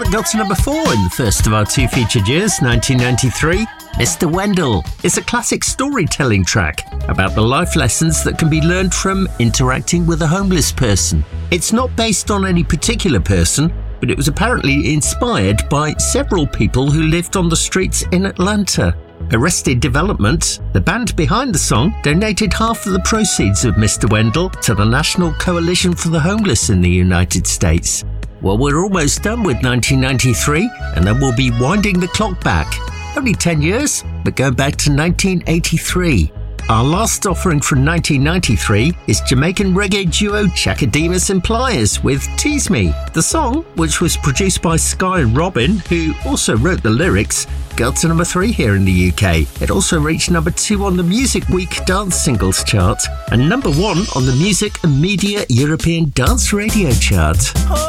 that got to number 4 in the first of our two featured years, 1993. Mr. Wendell is a classic storytelling track about the life lessons that can be learned from interacting with a homeless person. It's not based on any particular person, but it was apparently inspired by several people who lived on the streets in Atlanta. Arrested Development, the band behind the song, donated half of the proceeds of Mr. Wendell to the National Coalition for the Homeless in the United States. Well, we're almost done with 1993, and then we'll be winding the clock back. Only 10 years, but going back to 1983. Our last offering from 1993 is Jamaican reggae duo Chakademus and Pliers with Tease Me. The song, which was produced by Sky and Robin, who also wrote the lyrics, got to number 3 here in the UK. It also reached number 2 on the Music Week Dance Singles chart and number 1 on the Music and Media European Dance Radio chart.